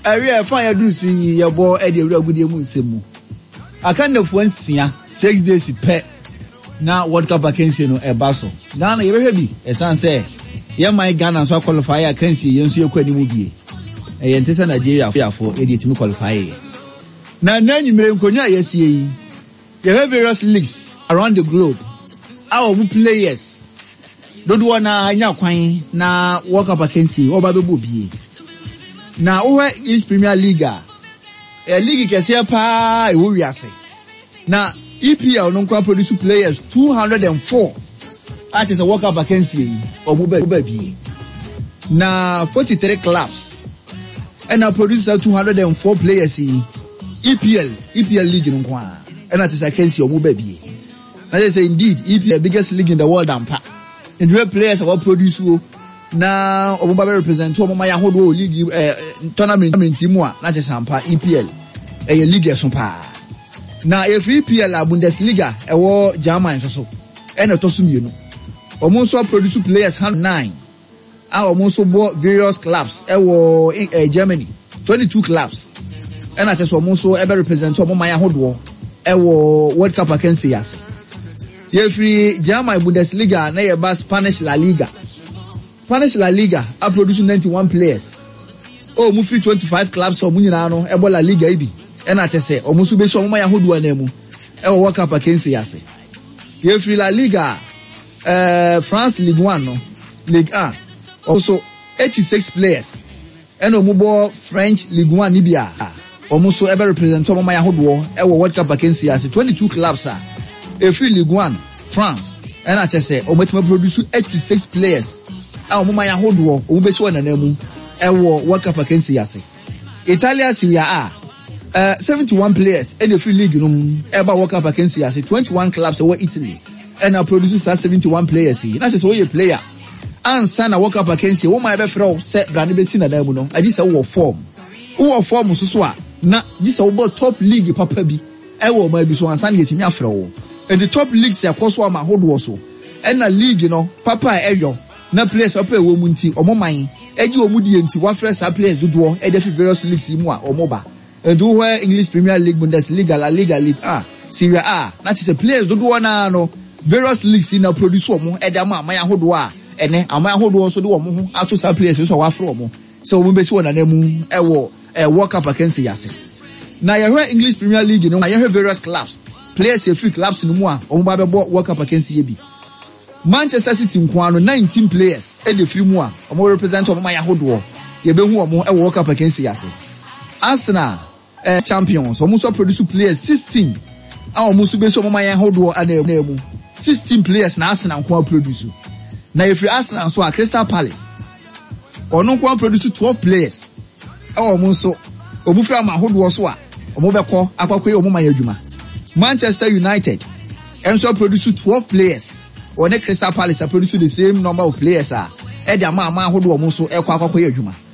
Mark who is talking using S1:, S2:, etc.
S1: area fire do see your boy Eddie Ragudi Musemu. I can't afford 6 days pet. Now World Cup against no a basso. Ghana you heavy, as I say. Yeah, my Ghana so qualify I can see you see your query movie. A Yantesa Nigeria for Eddie to qualify. Now you may konya yes ye. You have various leagues around the globe. Our players don't wanna nya kwan na World Cup against you or babu bi. Now over English Premier League. A league can say pa e wo wiase. Na EPL no kwa produce players 204. That is a World Cup vacancy or mobile. Now 43 clubs. And I produce 204 players in EPL league no kwa. And that is a vacancy or mobile. That is indeed EPL the biggest league in the world and pa. And where players are produce now or mobile represent to my whole league tournament team one. That is ampa EPL. A league so pa. Now if EPL Bundesliga a war German so. And a tosum you know. Almost produce players 109. I almost bought various clubs. Germany, 22 clubs. And I just almost ever represent my whole World Cup against us. Every German Bundesliga, na Spanish La Liga. Spanish La Liga are producing 91 players. Oh, move 25 clubs or Munano, Ebola Liga ibi. And I just say, almost be so my whole name. World Cup against us. Every La Liga. France Ligue 1 no Ligue 1 also 86 players and omubo French Ligue 1 nibia almost ever represent my hodwo World Cup against us 22 clubs every Ligue 1 France and I just say ometima produce 86 players my hodwo omubesi wana nemu World Cup against us Italia Serie A 71 players and every league no ever World Cup against us 21 clubs over Italy. And I produce 71 players. That is why a player. And son I walk up against you. Oh my ever throw set brand be seen at them. I just a form. Who form so na this about top league papa bi. I will maybe so and Sunday me afro. And the top leagues are course one my hold also. And a league papa eyo na players up a woman team or mine. Eji omudi enti what first players do e the various leagues in or moba. And do where English Premier League, Bundesliga, La Liga, League A, Serie A. That is a players do one no. Various leagues in a produce mo edama my hodwa ene ama hodwo so de wo mo ato sa players so wa fro mo so mo be si wona nemu World Cup against yase na ye English Premier League no ye various clubs players ye free clubs no mu a o mo ba be World Cup against ye bi Manchester City nkwano 19 players e de free mu a o mo represent o mo ya hodwo ye be hu o mo World Cup against yase Arsenal champions o mo so produce players 16 a o mo so be so mo ya hodwo anemu 16 players na Arsenal kwa produce. Na if Arsenal so a Crystal Palace. Ono kwa produce 12 players. Omo so obufra ma hodo so a omo beko akwakoye omo ma yadwuma. Manchester United enso produce 12 players. One Crystal Palace produce the same number of players e dia ma hodo omo so ekwa akwakoye adwuma.